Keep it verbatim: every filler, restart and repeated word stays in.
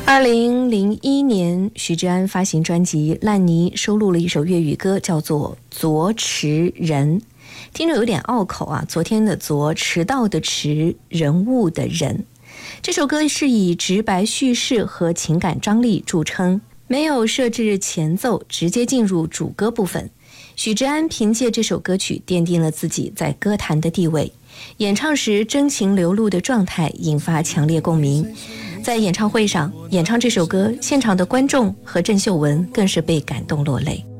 二零零一年，许志安发行专辑《烂泥》，收录了一首粤语歌，叫做《昨迟人》，听着有点拗口啊。昨天的昨，迟到的迟，人物的人。这首歌是以直白叙事和情感张力著称，没有设置前奏，直接进入主歌部分。许志安凭借这首歌曲奠定了自己在歌坛的地位，演唱时真情流露的状态引发强烈共鸣。在演唱会上演唱这首歌，现场的观众和郑秀文更是被感动落泪。